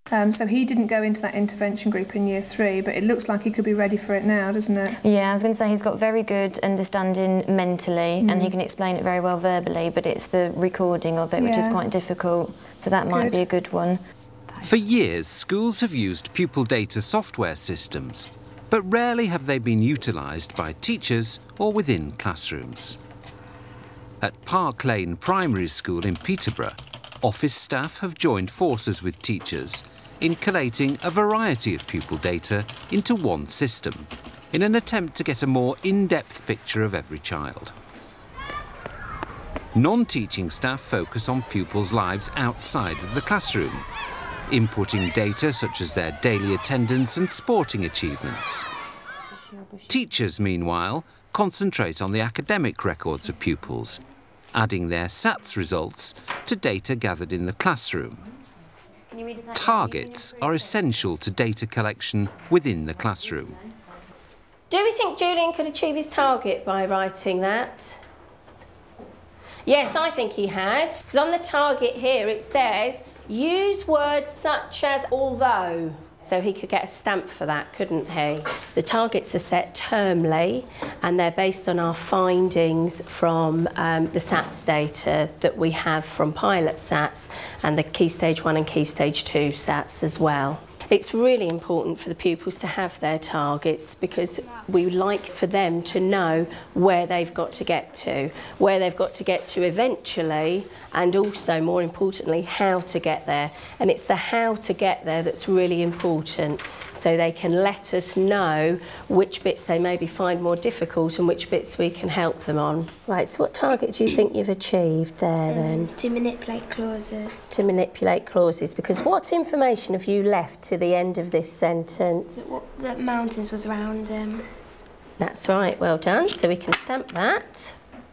So he didn't go into that intervention group in year 3, but it looks like he could be ready for it now, doesn't it? Yeah, I was going to say he's got very good understanding mentally and he can explain it very well verbally, but it's the recording of it which is quite difficult, so that might be a good one. For years, schools have used pupil data software systems, but rarely have they been utilised by teachers or within classrooms. At Park Lane Primary School in Peterborough, office staff have joined forces with teachers in collating a variety of pupil data into one system, in an attempt to get a more in-depth picture of every child. Non-teaching staff focus on pupils' lives outside of the classroom, inputting data such as their daily attendance and sporting achievements. Teachers, meanwhile, concentrate on the academic records of pupils, adding their SATs results to data gathered in the classroom. Targets are essential to data collection within the classroom. Do we think Julian could achieve his target by writing that? Yes, I think he has, because on the target here it says, use words such as although. So he could get a stamp for that, couldn't he? The targets are set termly and they're based on our findings from the SATs data that we have from pilot SATs and the Key Stage 1 and Key Stage 2 SATs as well. It's really important for the pupils to have their targets because we like for them to know where they've got to get to eventually, and also, more importantly, how to get there. And it's the how to get there that's really important, so they can let us know which bits they maybe find more difficult and which bits we can help them on. Right, so what target do you think you've achieved there then? To manipulate clauses. To manipulate clauses, because what information have you left to the end of this sentence? That mountains was around him. That's right, well done. So we can stamp that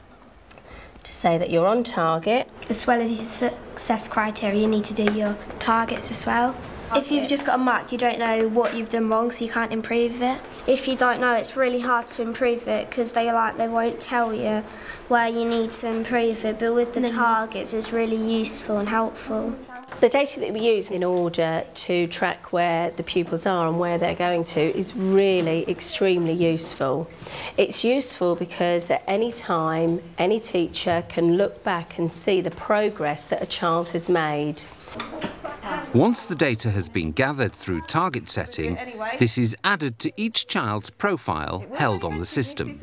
to say that you're on target. As well as your success criteria, you need to do your targets as well. If you've just got a mark, you don't know what you've done wrong, so you can't improve it. If you don't know, it's really hard to improve it because they won't tell you where you need to improve it. But with the targets, it's really useful and helpful. The data that we use in order to track where the pupils are and where they're going to is really extremely useful. It's useful because at any time, any teacher can look back and see the progress that a child has made. Once the data has been gathered through target setting, this is added to each child's profile held on the system.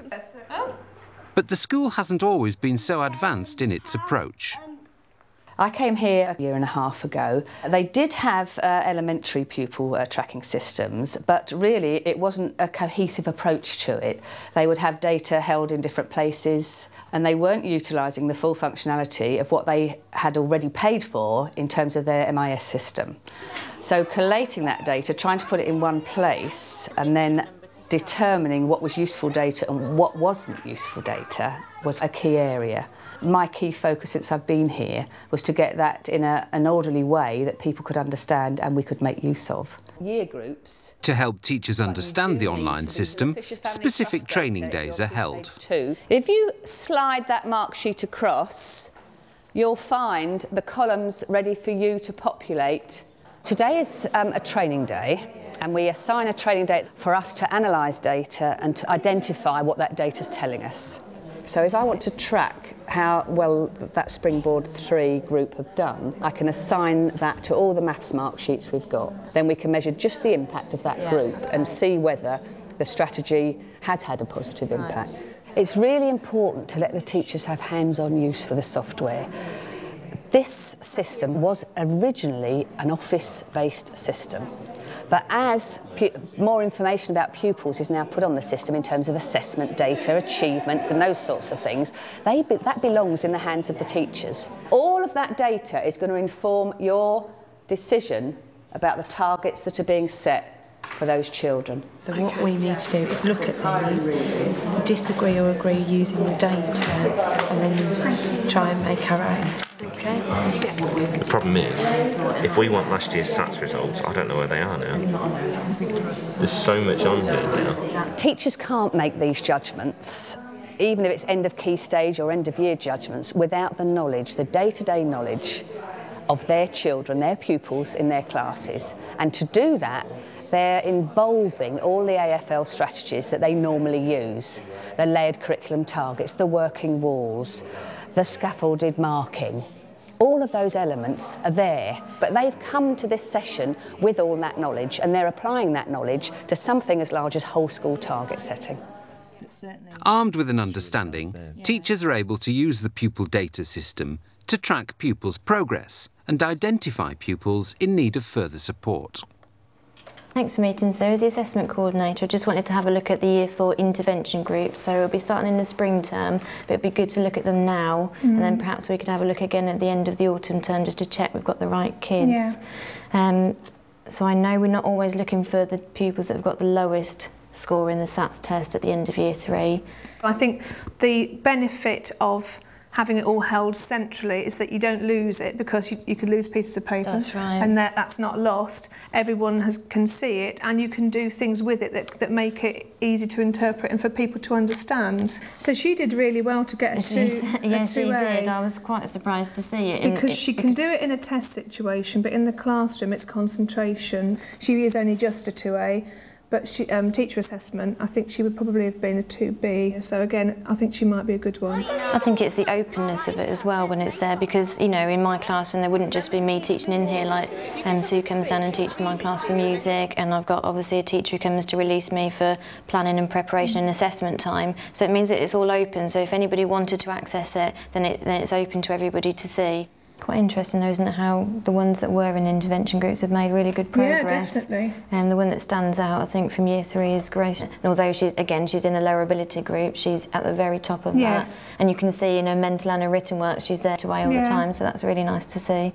But the school hasn't always been so advanced in its approach. I came here a year and a half ago. They did have elementary pupil tracking systems, but really it wasn't a cohesive approach to it. They would have data held in different places and they weren't utilising the full functionality of what they had already paid for in terms of their MIS system. So collating that data, trying to put it in one place and then determining what was useful data and what wasn't useful data was a key area. My key focus since I've been here was to get that in an orderly way that people could understand and we could make use of. Year groups. To help teachers understand the online system, specific training days are held. If you slide that mark sheet across, you'll find the columns ready for you to populate. Today is a training day. And we assign a training date for us to analyse data and to identify what that data's telling us. So if I want to track how well that Springboard 3 group have done, I can assign that to all the maths mark sheets we've got. Then we can measure just the impact of that group and see whether the strategy has had a positive impact. It's really important to let the teachers have hands-on use for the software. This system was originally an office-based system. But as more information about pupils is now put on the system in terms of assessment data, achievements and those sorts of things, that belongs in the hands of the teachers. All of that data is going to inform your decision about the targets that are being set for those children. So what we need to do is look at these, disagree or agree using the data, and then try and make our own. Okay. The problem is, if we want last year's SATs results, I don't know where they are now. There's so much on here now. Teachers can't make these judgments, even if it's end of key stage or end of year judgments, without the knowledge, the day-to-day knowledge of their children, their pupils in their classes. And to do that, they're involving all the AFL strategies that they normally use. The layered curriculum targets, the working walls, the scaffolded marking. All of those elements are there, but they've come to this session with all that knowledge, and they're applying that knowledge to something as large as whole school target setting. Armed with an understanding, teachers are able to use the pupil data system to track pupils' progress and identify pupils in need of further support. Thanks for meeting. So as the assessment coordinator, I just wanted to have a look at the Year 4 intervention group. So it'll be starting in the spring term, but it'd be good to look at them now, and then perhaps we could have a look again at the end of the autumn term just to check we've got the right kids. So I know we're not always looking for the pupils that have got the lowest score in the SATS test at the end of Year 3. I think the benefit of having it all held centrally is that you don't lose it, because you could lose pieces of paper. That's right. And that's not lost. Everyone can see it, and you can do things with it that make it easy to interpret and for people to understand. So she did really well to get a 2A. Yeah, she did. I was quite surprised to see it. Because she can do it in a test situation, but in the classroom it's concentration. She is only just a 2A. But teacher assessment, I think she would probably have been a 2B. So again, I think she might be a good one. I think it's the openness of it as well when it's there, because, you know, in my classroom there wouldn't just be me teaching in here, like Sue comes down and teaches my class for music, and I've got obviously a teacher who comes to release me for planning and preparation and assessment time. So it means that it's all open, so if anybody wanted to access it, then it's open to everybody to see. Quite interesting though, isn't it, how the ones that were in intervention groups have made really good progress. Yeah, definitely. And the one that stands out, I think, from Year 3 is Grace. And although she's in the lower ability group, she's at the very top of that. And you can see in her mental and her written work, she's there to weigh all the time, so that's really nice to see.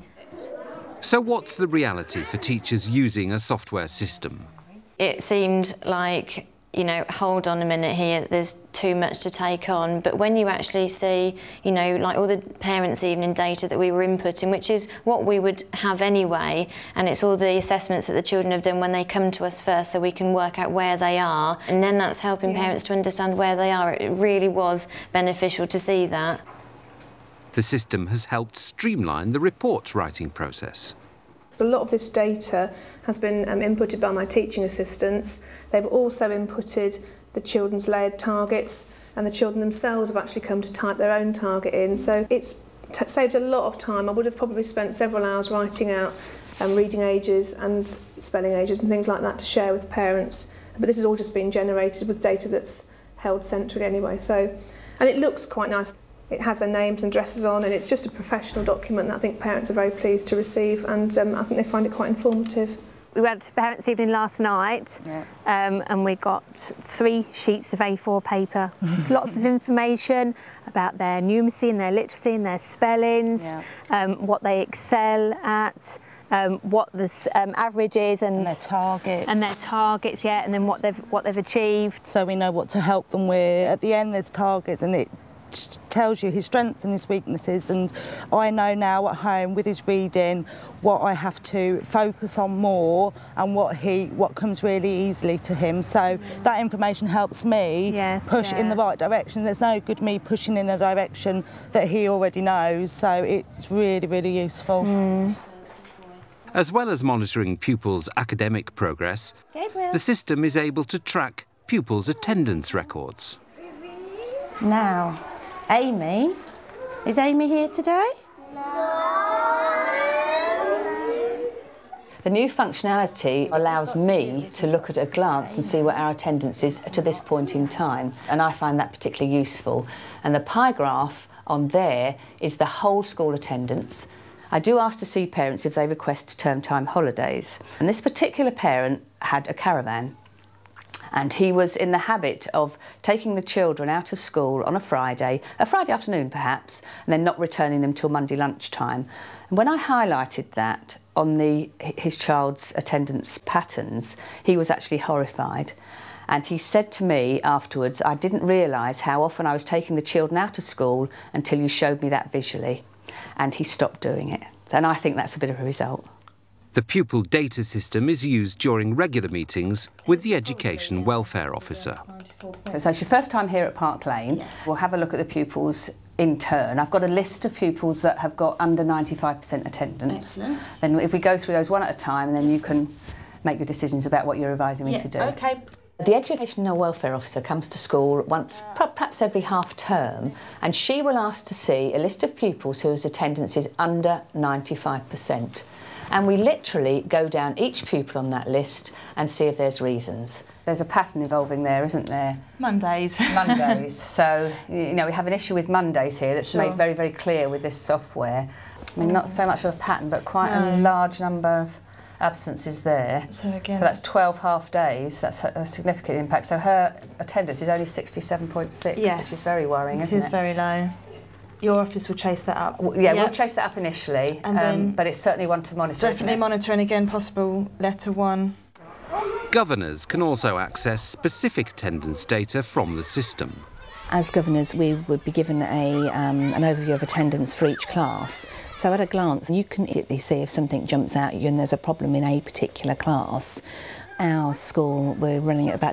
So what's the reality for teachers using a software system? It seemed like, you know, hold on a minute here, there's too much to take on. But when you actually see, you know, like all the parents' evening data that we were inputting, which is what we would have anyway, and it's all the assessments that the children have done when they come to us first, so we can work out where they are, and then that's helping parents to understand where they are. It really was beneficial to see that. The system has helped streamline the report writing process. A lot of this data has been inputted by my teaching assistants. They've also inputted the children's layered targets, and the children themselves have actually come to type their own target in. So it's saved a lot of time. I would have probably spent several hours writing out reading ages and spelling ages and things like that to share with parents. But this has all just been generated with data that's held centrally anyway. So, and it looks quite nice. It has their names and addresses on, and it's just a professional document that I think parents are very pleased to receive, and I think they find it quite informative. We went to parents' evening last night, and we got 3 sheets of A4 paper, lots of information about their numeracy and their literacy and their spellings, what they excel at, what the average is, and their targets. And their targets, and then what they've achieved. So we know what to help them with. At the end, there's targets, and it tells you his strengths and his weaknesses, and I know now at home with his reading what I have to focus on more and what comes really easily to him. So that information helps me push in the right direction. There's no good me pushing in a direction that he already knows, so it's really, really useful. As well as monitoring pupils' academic progress, the system is able to track pupils' attendance records. Now, Amy, is Amy here today? The new functionality allows me to look at a glance and see what our attendance is to this point in time, and I find that particularly useful. And the pie graph on there is the whole school attendance. I do ask to see parents if they request term time holidays, and this particular parent had a caravan. And he was in the habit of taking the children out of school on a Friday afternoon perhaps, and then not returning them till Monday lunchtime. And when I highlighted that on his child's attendance patterns, he was actually horrified. And he said to me afterwards, I didn't realise how often I was taking the children out of school until you showed me that visually. And he stopped doing it. And I think that's a bit of a result. The pupil data system is used during regular meetings with the Education Welfare Officer. So it's your first time here at Park Lane. We'll have a look at the pupils in turn. I've got a list of pupils that have got under 95% attendance. Excellent. Then if we go through those one at a time, and then you can make your decisions about what you're advising me to do. Okay. The Educational Welfare Officer comes to school once, perhaps every half term, and she will ask to see a list of pupils whose attendance is under 95%. And we literally go down each pupil on that list and see if there's reasons. There's a pattern evolving there, isn't there? Mondays. Mondays. So, you know, we have an issue with Mondays here that's made very, very clear with this software. I mean, not so much of a pattern, but quite a large number of absences there. So again, that's 12 half days. That's a significant impact. So her attendance is only 67.6, yes, which is very worrying, isn't it? It is very low. Your office will chase that up. Yeah, we'll chase that up initially, and then but it's certainly one to monitor. Definitely monitor, and again, possible letter 1. Governors can also access specific attendance data from the system. As governors, we would be given an overview of attendance for each class. So at a glance, you can immediately see if something jumps out at you and there's a problem in a particular class. Our school, we're running at about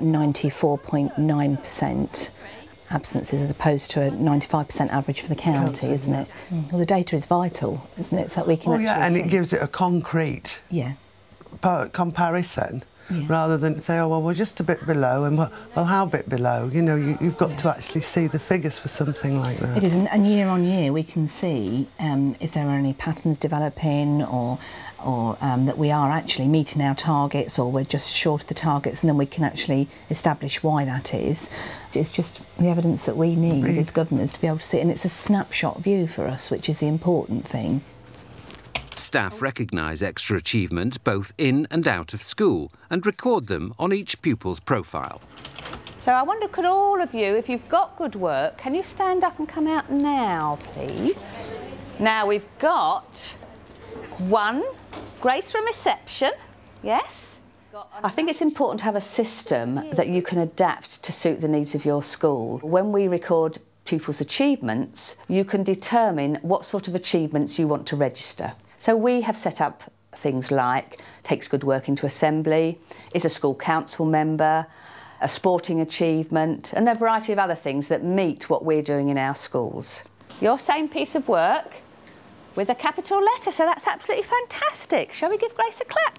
94.9% absences as opposed to a 95% average for the county, isn't it? Well, the data is vital, isn't it? So we can and it gives it a concrete comparison. Yeah. Rather than say, oh, well, we're just a bit below, and well, how a bit below? You know, you've got to actually see the figures for something like that. It is, and year on year we can see if there are any patterns developing or that we are actually meeting our targets or we're just short of the targets, and then we can actually establish why that is. It's just the evidence that we need as governors to be able to see it, and it's a snapshot view for us, which is the important thing. Staff recognise extra achievement both in and out of school and record them on each pupil's profile. So I wonder, could all of you, if you've got good work, can you stand up and come out now, please? Now we've got 1, Grace from reception, yes? I think it's important to have a system that you can adapt to suit the needs of your school. When we record pupils' achievements, you can determine what sort of achievements you want to register. So we have set up things like takes good work into assembly, is a school council member, a sporting achievement, and a variety of other things that meet what we're doing in our schools. Your same piece of work with a capital letter, so that's absolutely fantastic. Shall we give Grace a clap?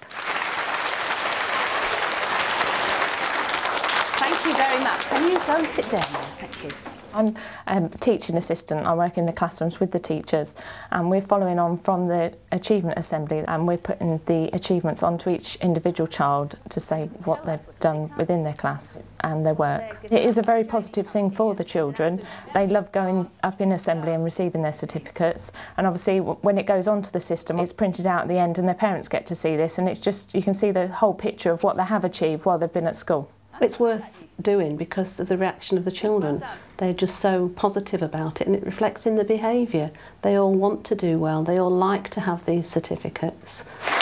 Thank you very much. Can you go and sit down now? Thank you. I'm a teaching assistant. I work in the classrooms with the teachers, and we're following on from the achievement assembly, and we're putting the achievements onto each individual child to say what they've done within their class and their work. It is a very positive thing for the children. They love going up in assembly and receiving their certificates, and obviously when it goes onto the system it's printed out at the end and their parents get to see this, and it's just, you can see the whole picture of what they have achieved while they've been at school. It's worth doing because of the reaction of the children. They're just so positive about it, and it reflects in the behaviour. They all want to do well, they all like to have these certificates.